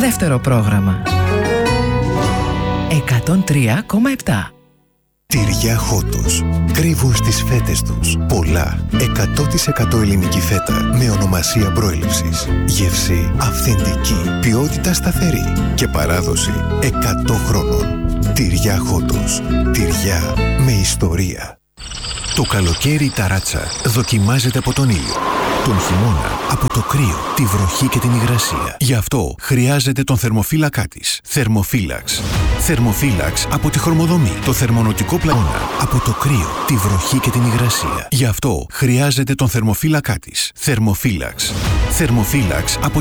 Δεύτερο πρόγραμμα. 103,7. Τυριά Χότος. Κρύβουν στις φέτες τους πολλά 100% ελληνική φέτα με ονομασία προέλευσης. Γεύση αυθεντική, ποιότητα σταθερή και παράδοση 100 χρόνων. Τυριά Χότος. Τυριά με ιστορία. Το καλοκαίρι η ταράτσα δοκιμάζεται από τον ήλιο. Τον χειμώνα από το κρύο, τη βροχή και την υγρασία. Γι' αυτό χρειάζεται τον θερμοφύλακά της. Θερμοφύλαξ. Θερμοφύλαξ από τη χρωμοδομή. Το θερμονοτικό πλανήνα από το κρύο, τη βροχή και την υγρασία. Γι' αυτό χρειάζεται τον θερμοφύλακά της. Θερμοφύλαξ. Θερμοφύλαξ από